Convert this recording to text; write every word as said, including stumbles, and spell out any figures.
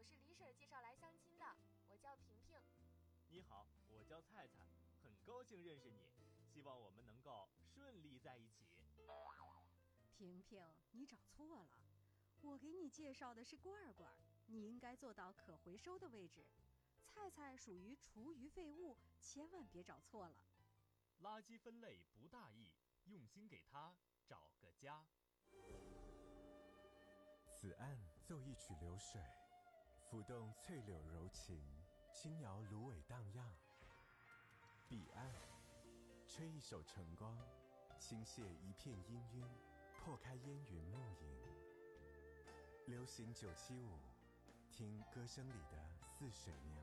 我是李婶介绍来相亲的，我叫萍萍。 你好，我叫菜菜，很高兴认识你，希望我们能够顺利在一起。 萍萍，你找错了，我给你介绍的是罐罐，你应该坐到可回收的位置。菜菜属于厨余废物，千万别找错了。 垃圾分类不大意，用心给它找个家。 此岸奏一曲流水，浮动翠柳柔情，轻摇芦苇荡漾。彼岸吹一首晨光，倾泻一片氤氲，破开烟云暮影。流行九七五，听歌声里的似水年